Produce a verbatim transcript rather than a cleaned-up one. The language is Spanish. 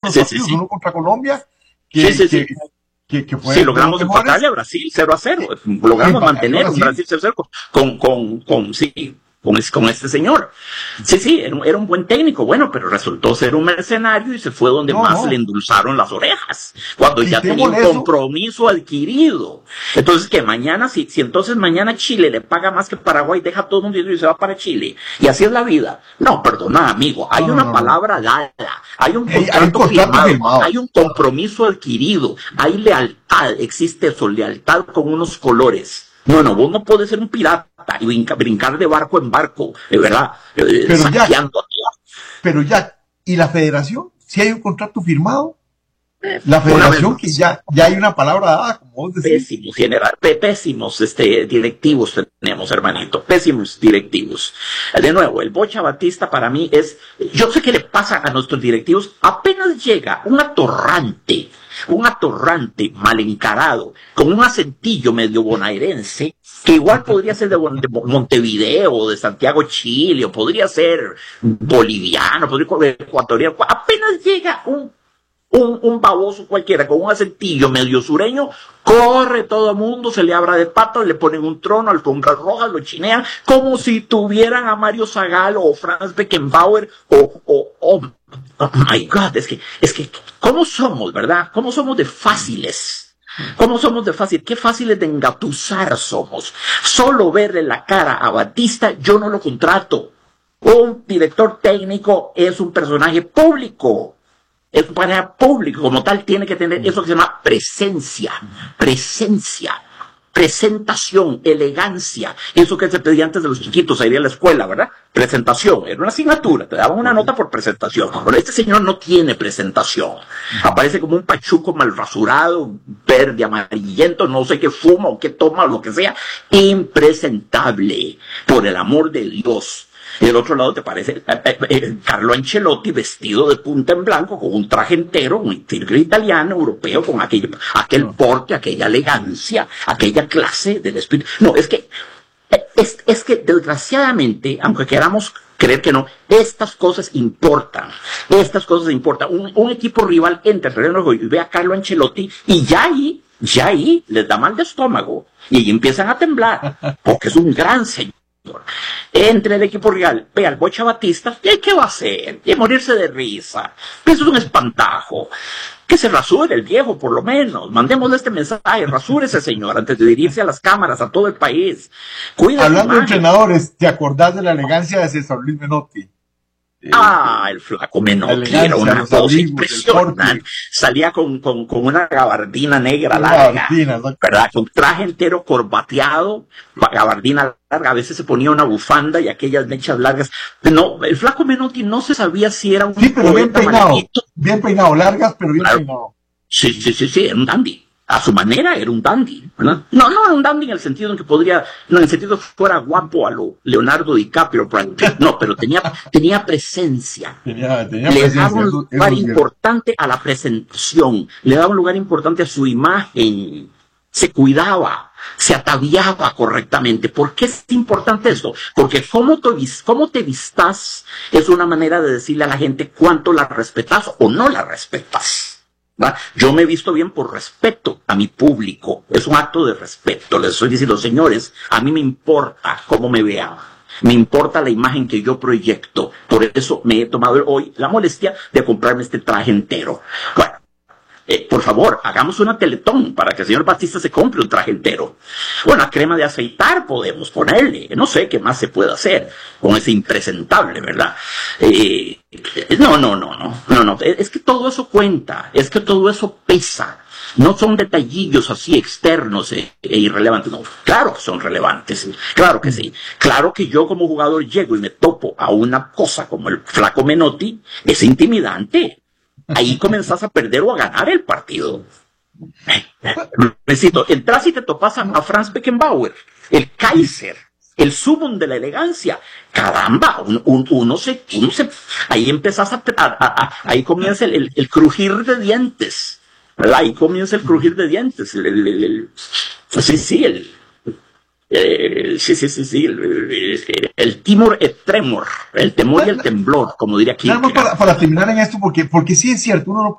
otros sí, partidos, sí, sí. uno contra Colombia, que, Sí, sí, sí. que, que, que fue Sí, logramos empatarle a Brasil cero a cero. Logramos mantener un Brasil cero a cero con, con, con, sí, con, con este señor. Sí, sí, era un, era un buen técnico, bueno, pero resultó ser un mercenario y se fue donde No, más no. le endulzaron las orejas, cuando ya tenía un eso. compromiso adquirido. Entonces, que mañana, si, si entonces mañana Chile le paga más que Paraguay, deja todo un dinero y se va para Chile. Y así es la vida. No, perdona, amigo, hay No, una no, no, palabra no. dada, hay un Hey, contrato, hay un contrato firmado, firmado, hay un compromiso adquirido, hay lealtad, existe eso, lealtad con unos colores. No, no, vos no podés ser un pirata y brinca, brincar de barco en barco, de verdad, eh, pero saqueando ya, a todas. Pero ya, ¿y la federación? ¿Si hay un contrato firmado? La federación que ya, ya hay una palabra dada, como vos decís. Pésimos, general, pésimos este, directivos tenemos, hermanito, pésimos directivos. De nuevo, el Bocha Batista para mí es, yo sé qué le pasa a nuestros directivos, apenas llega un atorrante, un atorrante mal encarado, con un acentillo medio bonaerense, que igual podría ser de, de Montevideo, de Santiago, Chile, o podría ser boliviano, podría ser ecuatoriano, apenas llega un Un, un baboso cualquiera con un acentillo medio sureño, corre todo el mundo, se le abra de patas, le ponen un trono, alfombras rojas, lo chinean, como si tuvieran a Mario Zagallo o Franz Beckenbauer o, o, oh, oh my God, es que, es que, ¿cómo somos, verdad? ¿Cómo somos de fáciles? ¿Cómo somos de fácil? ¿Qué fáciles de engatusar somos? Solo verle la cara a Batista, yo no lo contrato. Un director técnico es un personaje público. Es un personaje público, como tal, tiene que tener eso que se llama presencia, presencia, presentación, elegancia. Eso que se pedía antes de los chiquitos, a ir a la escuela, ¿verdad? Presentación, era una asignatura, te daban una nota por presentación. Pero este señor no tiene presentación. Aparece como un pachuco mal rasurado, verde, amarillento, no sé qué fuma o qué toma o lo que sea. Impresentable, por el amor de Dios. Y del otro lado te parece eh, eh, eh, Carlo Ancelotti vestido de punta en blanco, con un traje entero, un tigre italiano, europeo, con aquel, aquel porte, aquella elegancia, aquella clase del espíritu. No, es que, es, es que desgraciadamente, aunque queramos creer que no, estas cosas importan, estas cosas importan. Un, un equipo rival entra en terreno de juego y ve a Carlo Ancelotti y ya ahí, ya ahí les da mal de estómago y ahí empiezan a temblar, porque es un gran señor. Entre el equipo rival, ve al Bocha Batista, ¿y qué va a hacer? Y morirse de risa. Eso es un espantajo. Que se rasure el viejo, por lo menos. Mandémosle este mensaje, rasúrese, señor, antes de dirigirse a las cámaras, a todo el país. Cuida. Hablando de entrenadores, ¿te acordás de la elegancia de César Luis Menotti? Ah, el flaco Menotti era una cosa impresionante. Salía con, con, con una gabardina negra larga, ¿verdad? Con traje entero corbateado, gabardina larga, a veces se ponía una bufanda y aquellas mechas largas. No, el flaco Menotti no se sabía si era un sí, pero bien peinado, maldito. bien peinado, largas, pero bien claro. peinado. Sí, sí, sí, sí, era un dandy. A su manera era un dandy, ¿verdad? No, no era un dandy en el sentido en que podría, no, en el sentido que fuera guapo a lo Leonardo DiCaprio, no, pero tenía, tenía presencia. Tenía, tenía le presencia, daba un eso, lugar eso importante a la presentación, le daba un lugar importante a su imagen, se cuidaba, se ataviaba correctamente. ¿Por qué es importante esto? Porque cómo te, cómo te vistas es una manera de decirle a la gente cuánto la respetas o no la respetas. ¿Va? Yo me he visto bien por respeto a mi público, es un acto de respeto. Les estoy diciendo, señores, a mí me importa cómo me vean, me importa la imagen que yo proyecto, por eso me he tomado hoy la molestia de comprarme este traje entero. Bueno, eh, por favor, hagamos una teletón para que el señor Batista se compre un traje entero. Bueno, crema de afeitar podemos ponerle, no sé qué más se puede hacer con ese impresentable, ¿verdad? Eh, no, no, no, no, no, no, es que todo eso cuenta, es que todo eso pesa. No son detallillos así externos e, e irrelevantes, no, claro que son relevantes, claro que sí, claro que yo como jugador llego y me topo a una cosa como el flaco Menotti, es intimidante. Ahí comenzás a perder o a ganar el partido. Necesito, entras y te topas a, a Franz Beckenbauer, el Kaiser, el sumum de la elegancia. Caramba, un, un, uno, se, uno se, ahí empezás a, a, a, a ahí comienza el, el, el crujir de dientes, ¿verdad? Ahí comienza el crujir de dientes, el, el, el, el sí, sí, el, Eh, sí, sí, sí, sí, el, el, el timor et tremor, el temor y el temblor, como diría aquí. Nada más para, para terminar en esto, porque, porque sí es cierto, uno no